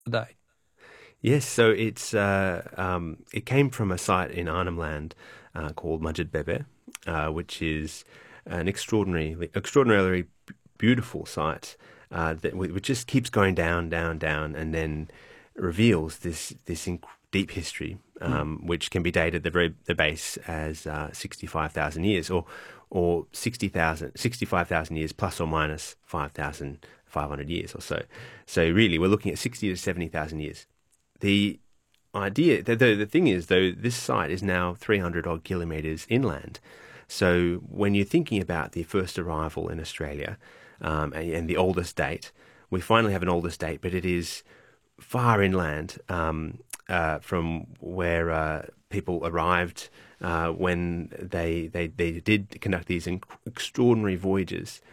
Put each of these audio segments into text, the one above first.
Are they? Yes, so it came from a site in Arnhem Land called Majid Bebe, which is an extraordinarily beautiful site which just keeps going down, down, down, and then reveals this deep history, Mm. which can be dated at the base as 65,000 years, or 65,000 years plus or minus 5,500 years or so. So really, we're looking at 60 to 70,000 years. The the thing is, though, this site is now 300 odd kilometres inland. So when you're thinking about the first arrival in Australia, and the oldest date, we finally have an oldest date, but it is far inland, from where people arrived when they did conduct these extraordinary voyages,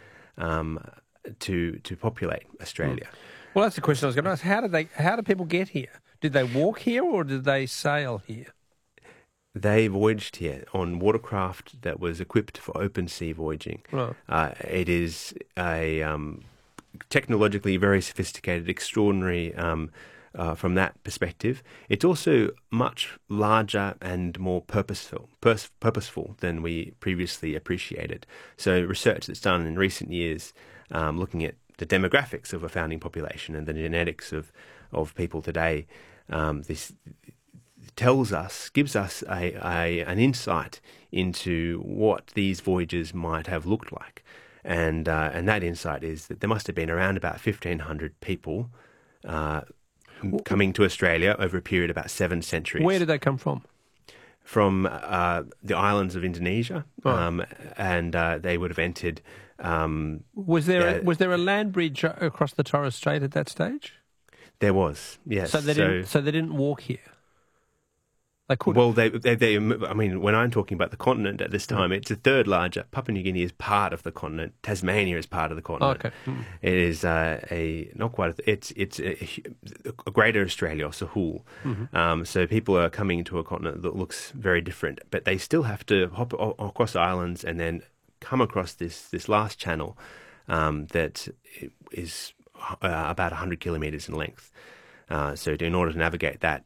to populate Mm. Australia. Well, that's the question I was going to ask. How did people get here? Did they walk here or did they sail here? They voyaged here on watercraft that was equipped for open sea voyaging. Right. It is a technologically very sophisticated, extraordinary, from that perspective. It's also much larger and more purposeful than we previously appreciated. So research that's done in recent years, looking at the demographics of a founding population and the genetics of people today, this gives us an insight into what these voyages might have looked like. And that insight is that there must have been around about 1,500 people coming to Australia over a period of about 7 centuries. Where did they come from? From the islands of Indonesia, Right. and they would have entered. Was there a land bridge across the Torres Strait at that stage? There was, yes. So they didn't walk here. They could. Well, I mean, when I'm talking about the continent at this time, it's a third larger. Papua New Guinea is part of the continent. Tasmania is part of the continent. Okay. Mm. It is not quite. It's a greater Australia, or Sahul. Mm-hmm. So people are coming to a continent that looks very different, but they still have to hop across islands and then come across this last channel, that is about 100 kilometres in length. So in order to navigate that,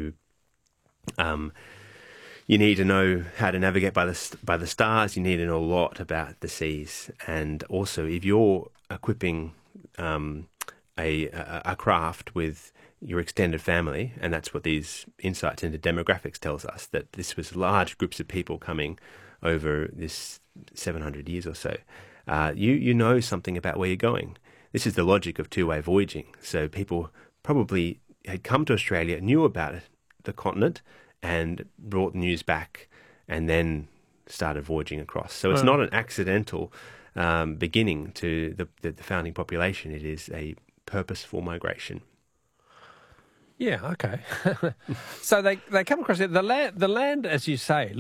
you need to know how to navigate by the stars. You need to know a lot about the seas, and also if you're equipping a craft with your extended family, and that's what these insights into demographics tells us, that this was large groups of people coming over this 700 years or so. You know something about where you're going. This is the logic of two-way voyaging. So people probably had come to Australia, knew about it, the continent, and brought news back, and then started voyaging across. So it's not an accidental beginning to the founding population. It is a purposeful migration. Yeah. Okay. So they come across it. The land, as you say,